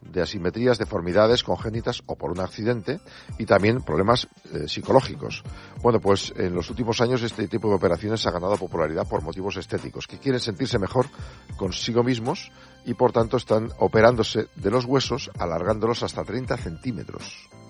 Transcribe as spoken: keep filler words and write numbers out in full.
de asimetrías, deformidades congénitas o por un accidente, y también problemas eh, psicológicos. Bueno, pues en los últimos años este tipo de operaciones ha ganado popularidad por motivos estéticos, que quieren sentirse mejor consigo mismos y por tanto están operándose de los huesos, alargándolos hasta treinta centímetros.